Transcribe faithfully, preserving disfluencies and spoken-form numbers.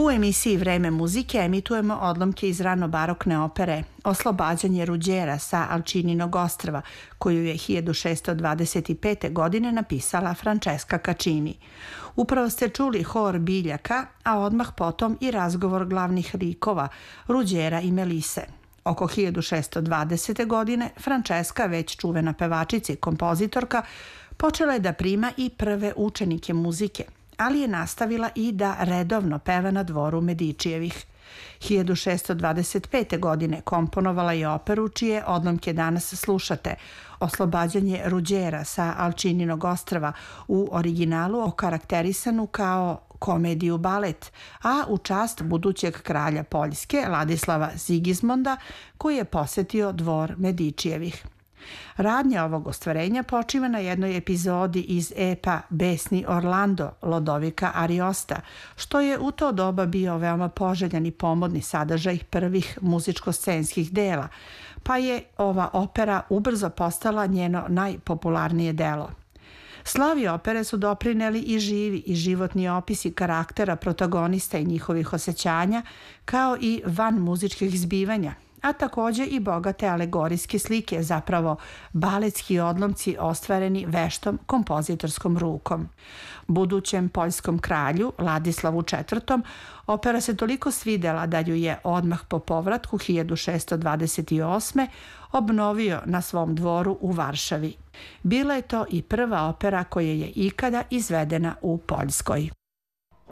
U emisiji Vreme muzike emitujemo odlomke iz ranobarokne opere Oslobađanje Ruđera sa Alčininog ostrva, koju je hiljadu šessto dvadeset pete. godine napisala Francesca Caccini. Upravo ste čuli hor biljaka, a odmah potom i razgovor glavnih likova, Ruđera i Melise. Oko hiljadu šessto dvadesete. godine Francesca, već čuvena pevačica i kompozitorka, počela je da prima i prve učenike muzike, ali je nastavila i da redovno peva na dvoru Medičijevih. hiljadu šessto dvadeset pete. godine komponovala je operu čije odlomke danas slušate, Oslobađanje Ruđera sa Alčininog ostrva, u originalu okarakterisanu kao komediju balet, a u čast budućeg kralja Poljske Ladislava Sigismonda, koji je posetio dvor Medičijevih. Radnja ovog ostvarenja počiva na jednoj epizodi iz epa Besni Orlando Lodovika Ariosta, što je u to doba bio veoma poželjan i pomodni sadržaj prvih muzičko-scenskih dela, pa je ova opera ubrzo postala njeno najpopularnije delo. Slavi opere su doprineli i živi i životni opisi karaktera protagonista i njihovih osjećanja, kao i van muzičkih zbivanja, a takođe i bogate alegorijske slike, zapravo baletski odlomci ostvareni veštom kompozitorskom rukom. Budućem poljskom kralju, Ladislavu četvrtom. opera se toliko svidela da ju je odmah po povratku hiljadu šessto dvadeset osme. obnovio na svom dvoru u Varšavi. Bila je to i prva opera koja je ikada izvedena u Poljskoj.